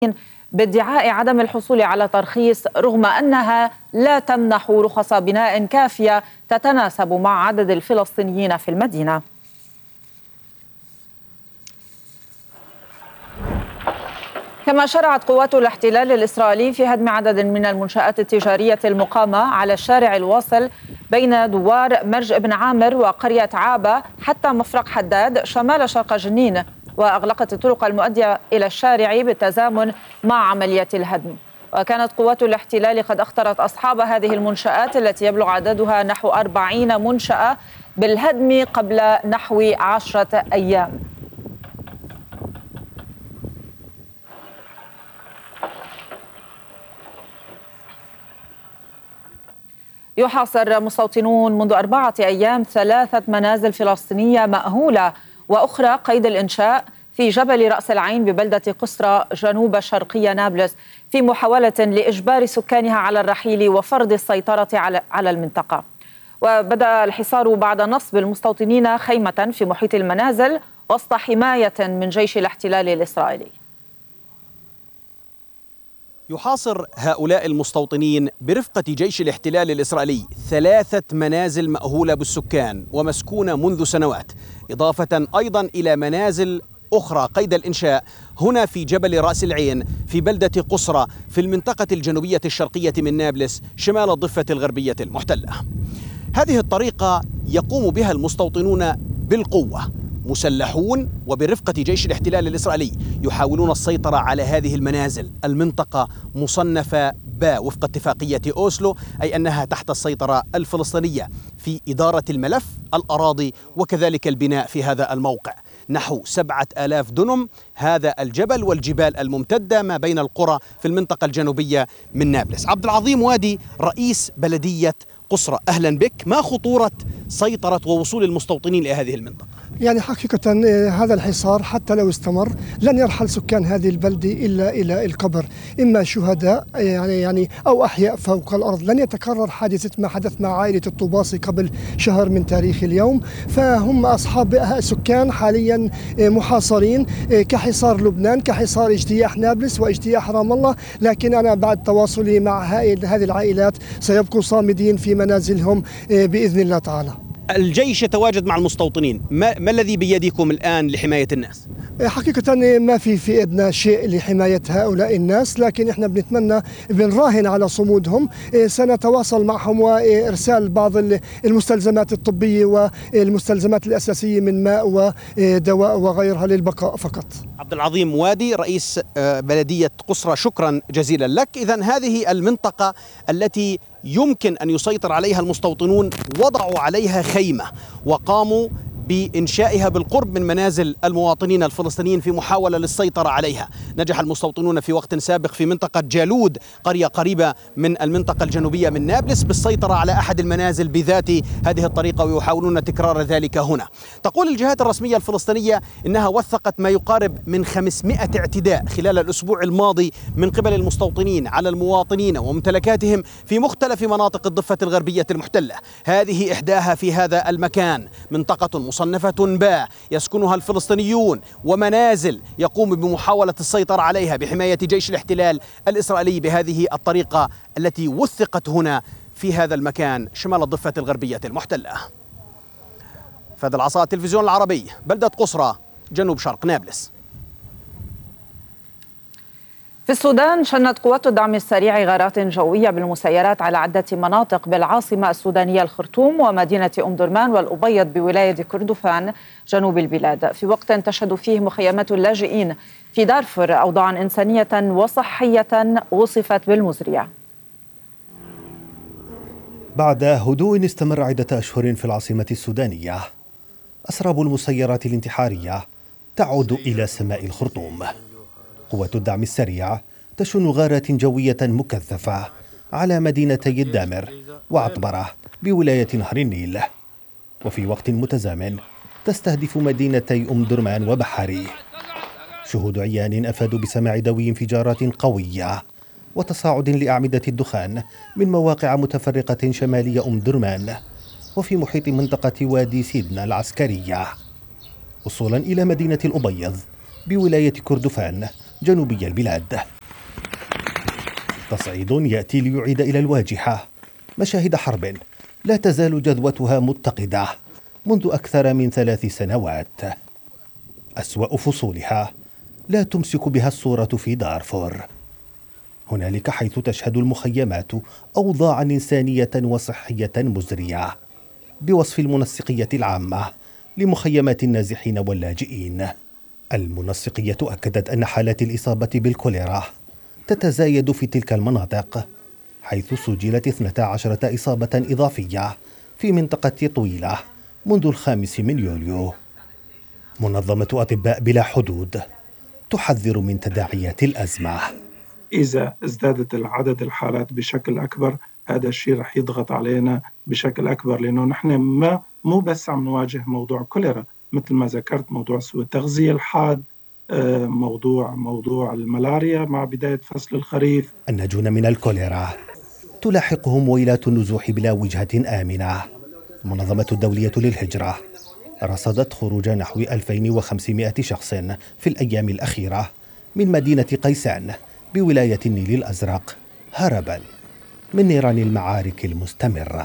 بادعاء عدم الحصول على ترخيص رغم أنها لا تمنح رخص بناء كافية تتناسب مع عدد الفلسطينيين في المدينة. كما شرعت قوات الاحتلال الإسرائيلي في هدم عدد من المنشآت التجارية المقامة على الشارع الواصل بين دوار مرج ابن عامر وقرية عابة حتى مفرق حداد شمال شرق جنين، وأغلقت الطرق المؤدية إلى الشارع بالتزامن مع عملية الهدم. وكانت قوات الاحتلال قد أخطرت أصحاب هذه المنشآت التي يبلغ عددها نحو 40 منشأة بالهدم قبل نحو 10 أيام. يحاصر مستوطنون منذ 4 أيام 3 منازل فلسطينية مأهولة وأخرى قيد الإنشاء في جبل رأس العين ببلدة قسرة جنوب شرقي نابلس في محاولة لإجبار سكانها على الرحيل وفرض السيطرة على المنطقة. وبدأ الحصار بعد نصب المستوطنين خيمة في محيط المنازل وسط حماية من جيش الاحتلال الإسرائيلي. يحاصر هؤلاء المستوطنين برفقة جيش الاحتلال الإسرائيلي 3 منازل مأهولة بالسكان ومسكونة منذ سنوات، إضافة أيضا إلى منازل أخرى قيد الإنشاء هنا في جبل رأس العين في بلدة قسرة في المنطقة الجنوبية الشرقية من نابلس شمال الضفة الغربية المحتلة. هذه الطريقة يقوم بها المستوطنون بالقوة، مسلحون وبرفقة جيش الاحتلال الإسرائيلي يحاولون السيطرة على هذه المنازل. المنطقة مصنفة با وفق اتفاقية أوسلو، أي أنها تحت السيطرة الفلسطينية في إدارة الملف، الأراضي وكذلك البناء في هذا الموقع. نحو 7000 دنم هذا الجبل والجبال الممتدة ما بين القرى في المنطقة الجنوبية من نابلس. عبد العظيم وادي رئيس بلدية قسرة، أهلا بك. ما خطورة سيطرة ووصول المستوطنين لهذه المنطقة؟ يعني حقيقة هذا الحصار حتى لو استمر لن يرحل سكان هذه البلدة إلا إلى القبر، إما شهداء يعني أو أحياء فوق الأرض. لن يتكرر حادثة ما حدث مع عائلة الطوباسي قبل شهر من تاريخ اليوم، فهم أصحاب سكان حاليا محاصرين كحصار لبنان، كحصار اجتياح نابلس واجتياح رام الله. لكن أنا بعد تواصلي مع هذه العائلات سيبقوا صامدين في منازلهم بإذن الله تعالى. الجيش يتواجد مع المستوطنين، ما الذي بيدكم الآن لحماية الناس؟ حقيقة ما في إيدنا شيء لحماية هؤلاء الناس، لكن احنا بنراهن على صمودهم. سنتواصل معهم وإرسال بعض المستلزمات الطبية والمستلزمات الأساسية من ماء ودواء وغيرها للبقاء فقط. عبد العظيم وادي رئيس بلدية قسرة، شكرا جزيلا لك. إذن هذه المنطقة التي يمكن أن يسيطر عليها المستوطنون وضعوا عليها خيمة وقاموا بإنشائها بالقرب من منازل المواطنين الفلسطينيين في محاولة للسيطرة عليها. نجح المستوطنون في وقت سابق في منطقة جالود، قرية قريبة من المنطقة الجنوبية من نابلس، بالسيطرة على أحد المنازل بذات هذه الطريقة، ويحاولون تكرار ذلك هنا. تقول الجهات الرسمية الفلسطينية إنها وثقت ما يقارب من 500 اعتداء خلال الأسبوع الماضي من قبل المستوطنين على المواطنين وممتلكاتهم في مختلف مناطق الضفة الغربية المحتلة. هذه إحداها في هذا المكان، منطقة مصنفة با يسكنها الفلسطينيون ومنازل يقوم بمحاولة السيطرة عليها بحماية جيش الاحتلال الإسرائيلي بهذه الطريقة التي وثقت هنا في هذا المكان شمال الضفة الغربية المحتلة. فهد العصا، التلفزيون العربي، بلدة قسرة، جنوب شرق نابلس. في السودان شنت قوات الدعم السريع غارات جوية بالمسيرات على عدة مناطق بالعاصمة السودانية الخرطوم ومدينة أم درمان والأبيض بولاية كردفان جنوب البلاد، في وقت تشهد فيه مخيمات اللاجئين في دارفور أوضاعا إنسانية وصحية وصفت بالمزرية. بعد هدوء استمر عدة أشهر في العاصمة السودانية، أسراب المسيرات الانتحارية تعود إلى سماء الخرطوم. قوات الدعم السريع تشن غارات جوية مكثفة على مدينتي الدامر وعطبرة بولاية نهر النيل، وفي وقت متزامن تستهدف مدينتي أم درمان وبحري. شهود عيان أفادوا بسماع دوي انفجارات قوية وتصاعد لأعمدة الدخان من مواقع متفرقة شمالي أم درمان وفي محيط منطقة وادي سيدنا العسكرية، وصولا إلى مدينة الأبيض بولاية كردفان جنوبي البلاد. تصعيد يأتي ليعيد إلى الواجهة مشاهد حرب لا تزال جذوتها متقدة منذ أكثر من 3 سنوات. أسوأ فصولها لا تمسك بها الصورة في دارفور. هنالك حيث تشهد المخيمات أوضاعا إنسانية وصحية مزرية بوصف المنسقية العامة لمخيمات النازحين واللاجئين. المنسقية أكدت أن حالات الإصابة بالكوليرا تتزايد في تلك المناطق، حيث سجلت 12 إصابة إضافية في منطقة طويلة منذ 5 يوليو. منظمة أطباء بلا حدود تحذر من تداعيات الأزمة. إذا ازدادت العدد الحالات بشكل أكبر، هذا الشيء رح يضغط علينا بشكل أكبر، لأنه نحن مو بس عم نواجه موضوع كوليرا، مثل ما ذكرت موضوع سوء التغذية الحاد، موضوع الملاريا مع بداية فصل الخريف. الناجون من الكوليرا تلاحقهم ويلات النزوح بلا وجهة آمنة. المنظمة الدولية للهجرة رصدت خروج نحو 2500 شخص في الأيام الأخيرة من مدينة قيسان بولاية النيل الأزرق هربا من نيران المعارك المستمرة.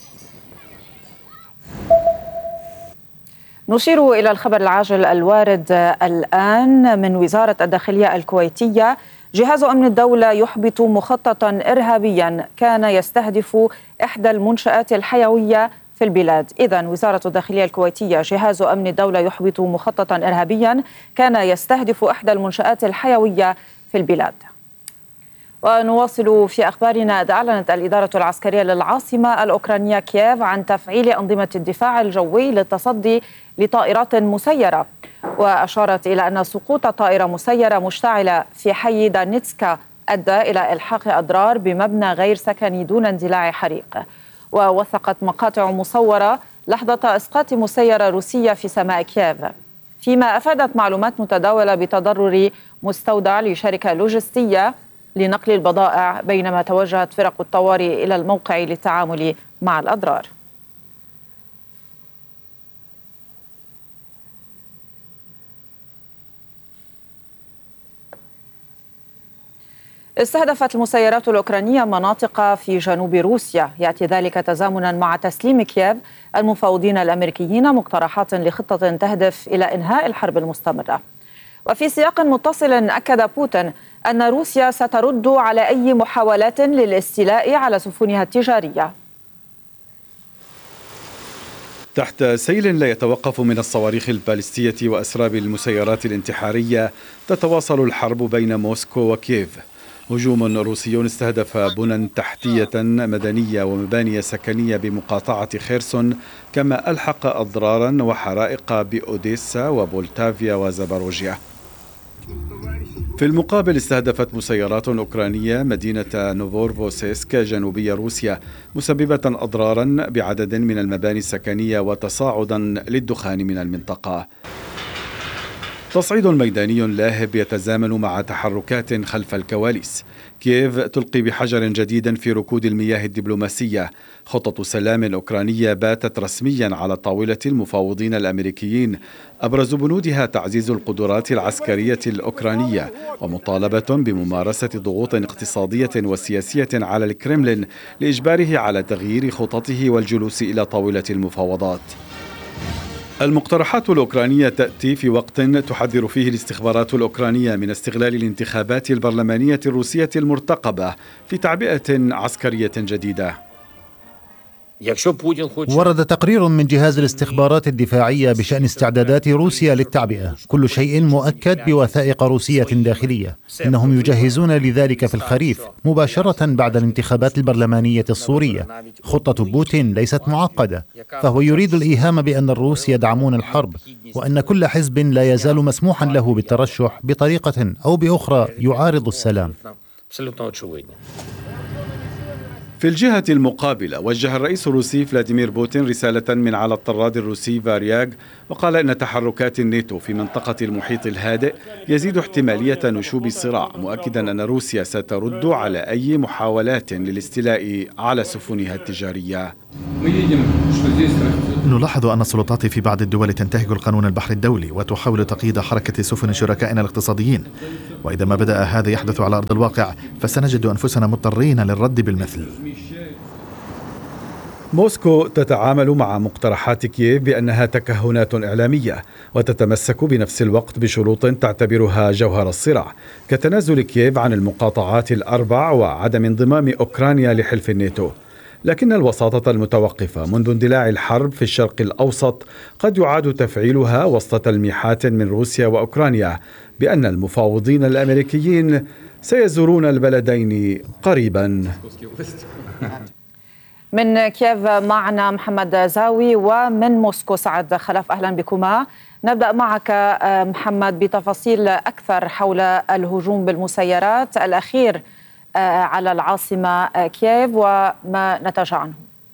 نشير إلى الخبر العاجل الوارد الآن من وزارة الداخلية الكويتية. جهاز أمن الدولة يحبط مخططا إرهابيا كان يستهدف إحدى المنشآت الحيوية في البلاد. إذن وزارة الداخلية الكويتية: جهاز أمن الدولة يحبط مخططا إرهابيا كان يستهدف إحدى المنشآت الحيوية في البلاد. ونواصل في أخبارنا. أعلنت الإدارة العسكرية للعاصمة الأوكرانية كييف عن تفعيل أنظمة الدفاع الجوي للتصدي لطائرات مسيرة، وأشارت إلى أن سقوط طائرة مسيرة مشتعلة في حي دانيتسكا أدى إلى إلحاق أضرار بمبنى غير سكني دون اندلاع حريق. ووثقت مقاطع مصورة لحظة إسقاط مسيرة روسية في سماء كييف، فيما أفادت معلومات متداولة بتضرر مستودع لشركة لوجستية لنقل البضائع، بينما توجهت فرق الطوارئ إلى الموقع للتعامل مع الأضرار. استهدفت المسيرات الأوكرانية مناطق في جنوب روسيا، يأتي ذلك تزامنا مع تسليم كييف المفاوضين الأمريكيين مقترحات لخطة تهدف إلى إنهاء الحرب المستمرة. وفي سياق متصل أكد بوتين أن روسيا سترد على أي محاولات للاستيلاء على سفنها التجارية. تحت سيل لا يتوقف من الصواريخ البالستية وأسراب المسيرات الانتحارية، تتواصل الحرب بين موسكو وكييف. هجوم روسي استهدف بنى تحتية مدنية ومباني سكنية بمقاطعة خيرسون، كما ألحق أضرارا وحرائق بأوديسا وبولتافيا وزاباروجيا. في المقابل استهدفت مسيرات أوكرانية مدينة نوفورفوسيسك جنوبي روسيا، مسببة أضرارا بعدد من المباني السكنية وتصاعدا للدخان من المنطقة. تصعيد ميداني لاهب يتزامن مع تحركات خلف الكواليس. كييف تلقي بحجر جديد في ركود المياه الدبلوماسية. خطة سلام أوكرانية باتت رسميا على طاولة المفاوضين الأمريكيين، أبرز بنودها تعزيز القدرات العسكرية الأوكرانية ومطالبة بممارسة ضغوط اقتصادية وسياسية على الكرملين لإجباره على تغيير خططه والجلوس إلى طاولة المفاوضات. المقترحات الأوكرانية تأتي في وقت تحذر فيه الاستخبارات الأوكرانية من استغلال الانتخابات البرلمانية الروسية المرتقبة في تعبئة عسكرية جديدة. ورد تقرير من جهاز الاستخبارات الدفاعية بشأن استعدادات روسيا للتعبئة، كل شيء مؤكد بوثائق روسية داخلية. إنهم يجهزون لذلك في الخريف مباشرة بعد الانتخابات البرلمانية السورية. خطة بوتين ليست معقدة، فهو يريد الإيهام بأن الروس يدعمون الحرب، وأن كل حزب لا يزال مسموحا له بالترشح بطريقة أو بأخرى يعارض السلام. في الجهة المقابلة، وجه الرئيس الروسي فلاديمير بوتين رسالة من على الطراد الروسي فارياغ، وقال إن تحركات الناتو في منطقة المحيط الهادئ يزيد احتمالية نشوب الصراع، مؤكدا أن روسيا سترد على أي محاولات للاستيلاء على سفنها التجارية. نلاحظ أن السلطات في بعض الدول تنتهك القانون البحري الدولي وتحاول تقييد حركة سفن شركائنا الاقتصاديين، وإذا ما بدأ هذا يحدث على أرض الواقع فسنجد أنفسنا مضطرين للرد بالمثل. موسكو تتعامل مع مقترحات كييف بأنها تكهنات إعلامية، وتتمسك بنفس الوقت بشروط تعتبرها جوهر الصراع، كتنازل كييف عن المقاطعات الأربع وعدم انضمام أوكرانيا لحلف الناتو. لكن الوساطة المتوقفة منذ اندلاع الحرب في الشرق الأوسط قد يعاد تفعيلها وسط تلميحات من روسيا وأوكرانيا بأن المفاوضين الأمريكيين سيزورون البلدين قريبا. من كييف معنا محمد زاوي، ومن موسكو سعد خلف. أهلا بكما. نبدأ معك محمد بتفاصيل أكثر حول الهجوم بالمسيرات الأخير على العاصمة كييف وما نتج عنه.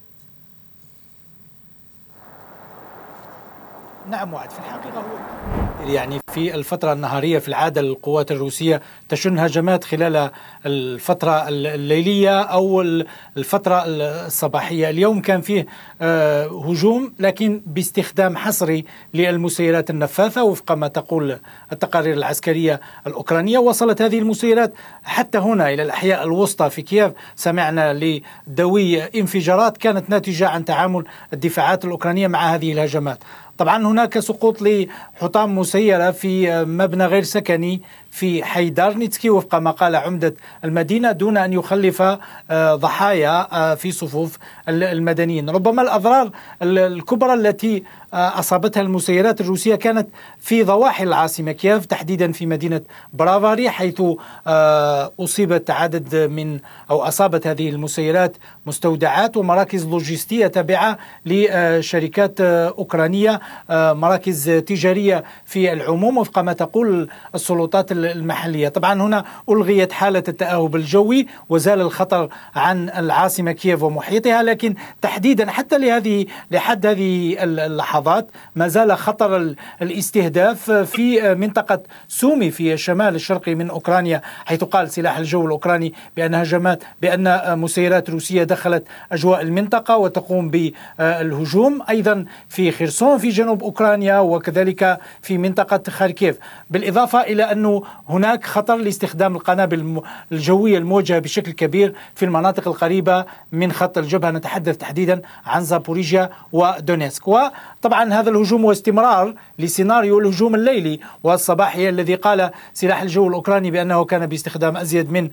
نعم وعد، في الحقيقة يعني في الفترة النهارية في العادة القوات الروسية تشن هجمات خلال الفترة الليلية أو الفترة الصباحية. اليوم كان فيه هجوم لكن باستخدام حصري للمسيرات النفاثة وفق ما تقول التقارير العسكرية الأوكرانية. وصلت هذه المسيرات حتى هنا إلى الأحياء الوسطى في كييف، سمعنا لدوي انفجارات كانت ناتجة عن تعامل الدفاعات الأوكرانية مع هذه الهجمات. طبعا هناك سقوط لحطام مسيرة في مبنى غير سكني في حي دارنيتسكي وفق ما قال عمدة المدينة، دون أن يخلف ضحايا في صفوف المدنيين. ربما الأضرار الكبرى التي أصابتها المسيرات الروسية كانت في ضواحي العاصمة كييف، تحديدا في مدينة برافاري، حيث أصيبت عدد من أو أصابت هذه المسيرات مستودعات ومراكز لوجستية تابعة لشركات أوكرانية، مراكز تجارية في العموم وفق ما تقول السلطات المحلية. طبعا هنا ألغيت حالة التأهب الجوي وزال الخطر عن العاصمة كييف ومحيطها، لكن تحديدا حتى لحد هذه اللحظات ما زال خطر الاستهداف في منطقة سومي في الشمال الشرقي من أوكرانيا، حيث قال سلاح الجو الأوكراني بأن مسيرات روسية دخلت أجواء المنطقة وتقوم بالهجوم. أيضا في خرسون في جنوب أوكرانيا وكذلك في منطقة خاركيف، بالإضافة إلى أنه هناك خطر لاستخدام القنابل الجوية الموجهة بشكل كبير في المناطق القريبة من خط الجبهة، نتحدث تحديدا عن زابوريجيا ودونيسك. وطبعا هذا الهجوم هو استمرار لسيناريو الهجوم الليلي والصباحي الذي قال سلاح الجو الأوكراني بأنه كان باستخدام أزيد من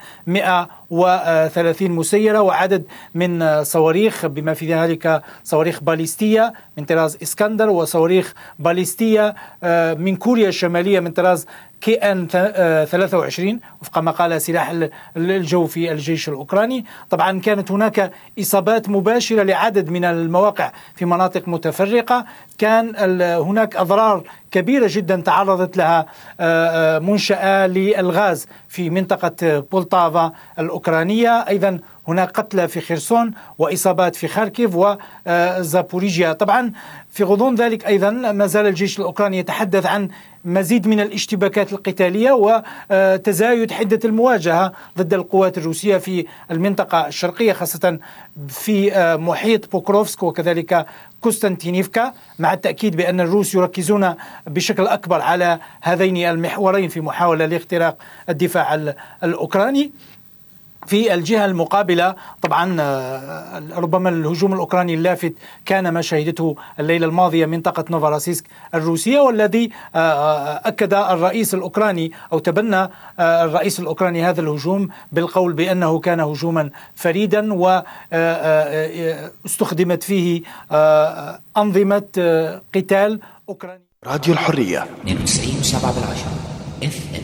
130 مسيرة وعدد من صواريخ، بما في ذلك صواريخ باليستية من طراز إسكندر وصواريخ باليستية من كوريا الشمالية من طراز KN 23 وفق ما قال سلاح الجو في الجيش الأوكراني. طبعا كانت هناك إصابات مباشرة لعدد من المواقع في مناطق متفرقة، كان هناك أضرار كبيرة جدا تعرضت لها منشأة للغاز في منطقة بولتافا الأوكرانية. أيضا هناك قتلى في خرسون وإصابات في خاركيف وزابوريجيا. طبعا في غضون ذلك أيضا ما زال الجيش الأوكراني يتحدث عن مزيد من الاشتباكات القتالية وتزايد حدة المواجهة ضد القوات الروسية في المنطقة الشرقية، خاصة في محيط بوكروفسك وكذلك كوستانتينيفكا، مع التأكيد بأن الروس يركزون بشكل أكبر على هذين المحورين في محاولة لاختراق الدفاع الأوكراني. في الجهة المقابلة طبعا ربما الهجوم الأوكراني اللافت كان ما شهدته الليلة الماضية منطقة نوفاراسيسك الروسية، والذي أكد الرئيس الأوكراني أو تبنى الرئيس الأوكراني هذا الهجوم بالقول بأنه كان هجوما فريدا واستخدمت فيه أنظمة قتال أوكرانية. راديو الحرية 92.7 FM.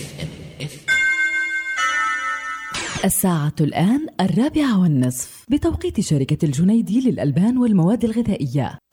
الساعة الآن 4:30 بتوقيت شركة الجنيدي للألبان والمواد الغذائية.